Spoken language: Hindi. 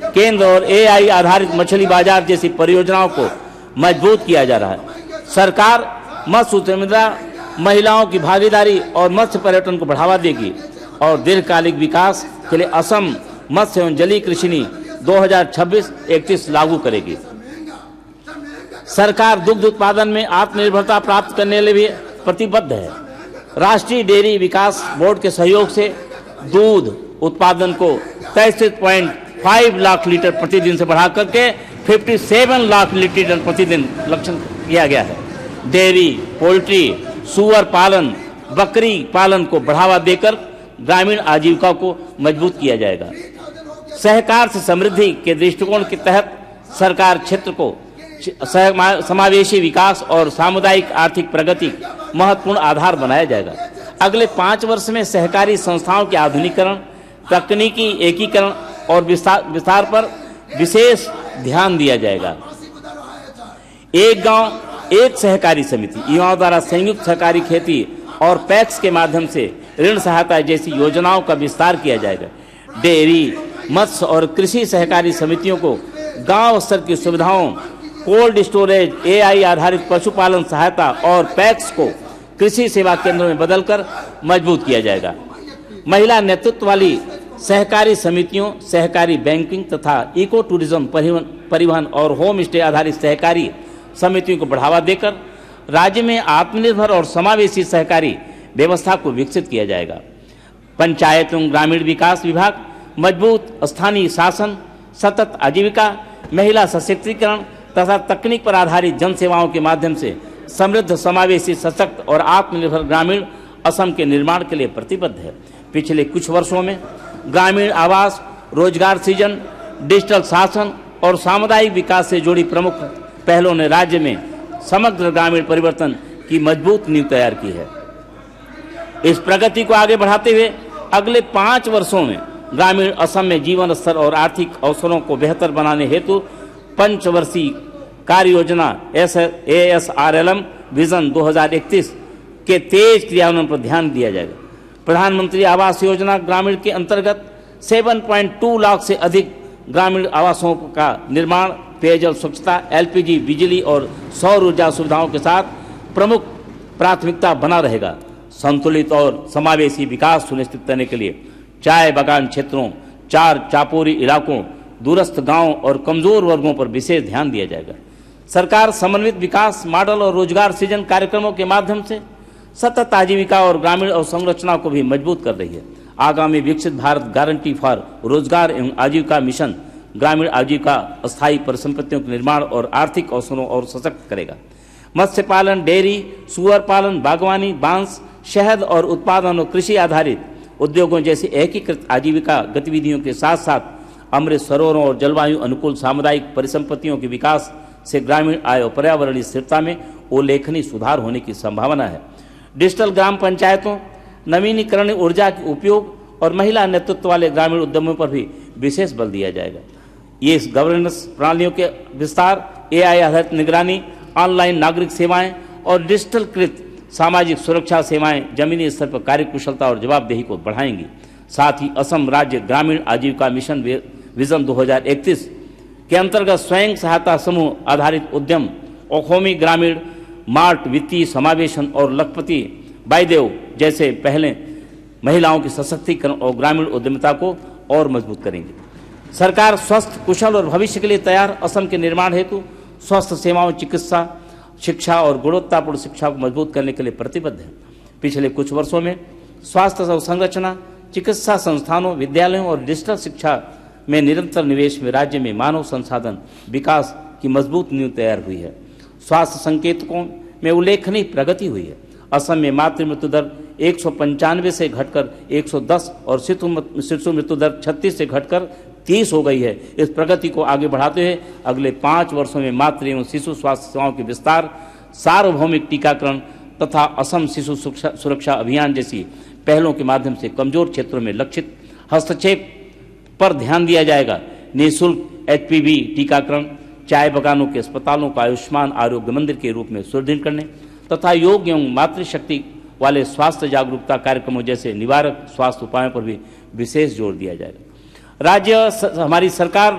केंद्र और एआई आधारित मछली बाजार जैसी परियोजनाओं को मजबूत किया जा रहा है। सरकार मत्स्य उद्यमिता, महिलाओं की भागीदारी और मत्स्य पर्यटन को बढ़ावा देगी और दीर्घकालिक विकास के लिए असम मत्स्य एवं जलीय कृषि नीति 2026-31 लागू करेगी। सरकार दुग्ध उत्पादन में आत्मनिर्भरता प्राप्त करने के लिए भी प्रतिबद्ध है। राष्ट्रीय डेयरी विकास बोर्ड के सहयोग से दूध उत्पादन को 33.5 लाख लीटर प्रतिदिन से बढ़ा करके 57 लाख लीटर प्रतिदिन लक्ष्य किया गया है। डेयरी, पोल्ट्री, सुअर पालन, बकरी पालन को बढ़ावा देकर ग्रामीण आजीविका को मजबूत किया जाएगा। सहकार से समृद्धि के दृष्टिकोण के तहत सरकार क्षेत्र को समावेशी विकास और सामुदायिक आर्थिक प्रगति महत्वपूर्ण आधार बनाया जाएगा। अगले 5 वर्ष में सहकारी संस्थाओं के आधुनिकीकरण, तकनीकी एकीकरण और विस्तार पर विशेष ध्यान दिया जाएगा। एक गांव एक सहकारी समिति, युवाओं द्वारा संयुक्त सहकारी खेती और पैक्स के माध्यम से ऋण सहायता जैसी योजनाओं का विस्तार किया जाएगा। डेयरी, मत्स्य और कृषि सहकारी समितियों को गांव स्तर की सुविधाओं, कोल्ड स्टोरेज, एआई आधारित पशुपालन सहायता और पैक्स को कृषि सेवा केंद्रों में बदलकर मजबूत किया जाएगा। महिला नेतृत्व वाली सहकारी समितियों, सहकारी बैंकिंग तथा इको टूरिज्म, परिवहन और होम स्टे आधारित सहकारी समितियों को बढ़ावा देकर राज्य में आत्मनिर्भर और समावेशी सहकारी व्यवस्था को विकसित किया जाएगा। पंचायत एवं ग्रामीण विकास विभाग मजबूत स्थानीय शासन, सतत आजीविका, महिला सशक्तिकरण तथा तकनीक पर आधारित जन सेवाओं के माध्यम से समृद्ध, समावेशी, सशक्त और आत्मनिर्भर ग्रामीण असम के निर्माण के लिए प्रतिबद्ध है। पिछले कुछ वर्षों में ग्रामीण आवास, रोजगार सृजन, डिजिटल शासन और सामुदायिक विकास से जुड़ी प्रमुख पहलों ने राज्य में समग्र ग्रामीण परिवर्तन की मजबूत नींव तैयार की है। इस प्रगति को आगे बढ़ाते हुए अगले 5 वर्षों में ग्रामीण असम में जीवन स्तर और आर्थिक अवसरों को बेहतर बनाने हेतु पंचवर्षीय कार्य योजना ASRLM विजन 2031 के तेज क्रियान्वयन पर ध्यान दिया जाएगा। प्रधानमंत्री आवास योजना ग्रामीण के अंतर्गत 7.2 लाख से अधिक ग्रामीण आवासों का निर्माण पेयजल स्वच्छता, LPG, बिजली और सौर ऊर्जा सुविधाओं के साथ प्रमुख प्राथमिकता बना रहेगा। संतुलित और समावेशी विकास सुनिश्चित करने के लिए चाय बागान क्षेत्रों, 4 चापोरी इलाकों, दूरस्थ गांवों और कमजोर वर्गों पर विशेष ध्यान दिया जाएगा। सरकार समन्वित विकास मॉडल और रोजगार सृजन कार्यक्रमों के माध्यम से सतत आजीविका और ग्रामीण अवसंरचना को भी मजबूत कर रही है। आगामी विकसित भारत गारंटी फॉर रोजगार एवं आजीविका मिशन ग्रामीण आजीविका, अस्थायी परिसंपत्तियों के निर्माण और आर्थिक अवसरों और सशक्त करेगा। मत्स्य पालन, डेयरी, सुअर पालन, बागवानी, बांस, शहद और उत्पादन और कृषि आधारित उद्योगों जैसी एकीकृत आजीविका गतिविधियों के साथ साथ अमृत सरोवरों और जलवायु अनुकूल सामुदायिक परिसंपत्तियों के विकास से ग्रामीण आय और पर्यावरणीय स्थिरता में उल्लेखनीय सुधार होने की संभावना है। डिजिटल ग्राम पंचायतों, नवीनीकरणीय ऊर्जा के उपयोग और महिला नेतृत्व वाले ग्रामीण उद्यमों पर भी विशेष बल दिया जाएगा। ये इस गवर्नेंस प्रणालियों के विस्तार, एआई आधारित निगरानी, ऑनलाइन नागरिक सेवाएं और डिजिटलकृत सामाजिक सुरक्षा सेवाएं जमीनी स्तर पर कार्यकुशलता और जवाबदेही को बढ़ाएंगी। साथ ही असम राज्य ग्रामीण आजीविका मिशन विजन 2031 के अंतर्गत स्वयं सहायता समूह आधारित उद्यम, ओखोमी ग्रामीण मार्ट, वित्तीय समावेशन और लखपति बाईदेव जैसे पहले महिलाओं की सशक्तिकरण और ग्रामीण उद्यमिता को और मजबूत करेंगे। सरकार स्वस्थ, कुशल और भविष्य के लिए तैयार असम के निर्माण हेतु स्वास्थ्य सेवाओं, चिकित्सा, शिक्षा और गुणवत्तापूर्ण शिक्षा को मजबूत करने के लिए प्रतिबद्ध है। पिछले कुछ वर्षों में स्वास्थ्य अवसंरचना, चिकित्सा संस्थानों, विद्यालयों और डिजिटल शिक्षा में निरंतर निवेश में राज्य में मानव संसाधन विकास की मजबूत नींव तैयार हुई है। स्वास्थ्य संकेतकों में उल्लेखनीय प्रगति हुई है। असम में मातृ मृत्यु दर 195 से घटकर 110 और शिशु मृत्यु दर 36 से घटकर 30 हो गई है। इस प्रगति को आगे बढ़ाते हुए अगले 5 वर्षों में मातृ एवं शिशु स्वास्थ्य सेवाओं के विस्तार, सार्वभौमिक टीकाकरण तथा असम शिशु सुरक्षा अभियान जैसी पहलों के माध्यम से कमजोर क्षेत्रों में लक्षित हस्तक्षेप पर ध्यान दिया जाएगा। निःशुल्क HPV टीकाकरण, चाय बागानों के अस्पतालों को आयुष्मान आरोग्य मंदिर के रूप में सुदृढ़ करने तथा योग एवं मातृशक्ति वाले स्वास्थ्य जागरूकता कार्यक्रमों जैसे निवारक स्वास्थ्य उपायों पर भी विशेष जोर दिया जाएगा। हमारी सरकार